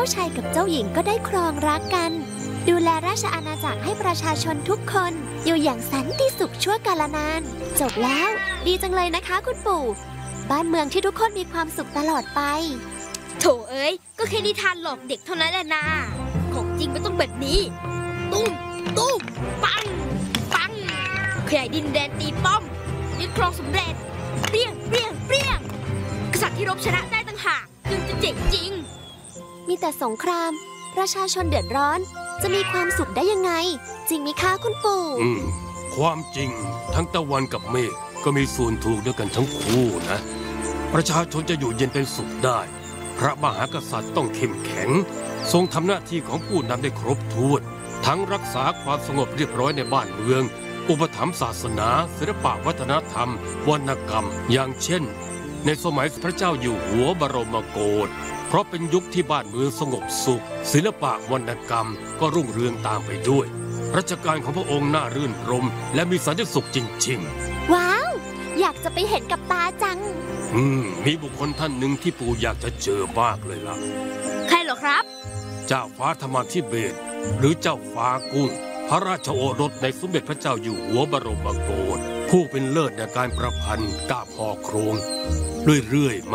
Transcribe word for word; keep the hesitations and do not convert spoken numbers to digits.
ชายกับเจ้าหญิงก็ได้ครองรักกันดูแลราชอาณาจักรให้ประชาชนทุกคนอยู่อย่างสันติสุขชั่วกาลนานจบแล้วดีจังเลยนะคะคุณปู่บ้านเมืองที่ทุกคนมีความสุขตลอดไปโถเอ้ยก็แค่นิทานหลอกเด็กเท่านั้นแหละนะของจริงมันต้องแบบนี้ตุ้มตุ้มปังปังขยายดินแดนตีป้อมยึดครองสำเร็จเปรี้ยงเปรี้ยงเปรี้ยงกษัตริย์ที่รบชนะได้ต่างหากจึงจะเจ๋งจริงมีแต่สงครามประชาชนเดือดร้อนจะมีความสุขได้ยังไงจริงไหมคะคุณปู่อืมความจริงทั้งตะวันกับเมฆก็มีส่วนถูกด้วยกันทั้งคู่นะประชาชนจะอยู่เย็นเป็นสุขได้พระมหากษัตริย์ต้องเข้มแข็งทรงทำหน้าที่ของผู้นำได้ครบถ้วนทั้งรักษาความสงบเรียบร้อยในบ้านเมืองอุปถัมภ์ศาสนาศิลปวัฒนธรรมวรรณกรรมอย่างเช่นในสมัยพระเจ้าอยู่หัวบรมโกศเพราะเป็นยุคที่บ้านเมืองสงบสุขศิลปะวรรณกรรมก็รุ่งเรืองตามไปด้วยรัชกาลของพระองค์น่ารื่นรมและมีสันติสุขจริงๆว้าวอยากจะไปเห็นกับตาจังอืมมีบุคคลท่านหนึ่งที่ปู่อยากจะเจอมากเลยล่ะใครเหรอครับเจ้าฟ้าธรรมาธิเบศรหรือเจ้าฟ้ากุ้งพระราชโอรสในสมเด็จพระเจ้าอยู่หัวบรมโกศผู้เป็นเลิศในการประพันธ์กาบห่อโครงเรื่อยๆ